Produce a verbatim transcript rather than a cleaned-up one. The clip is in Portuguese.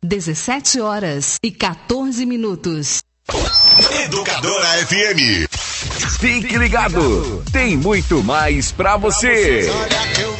dezessete horas e quatorze minutos. Educadora F M. Fique ligado, tem muito mais pra você.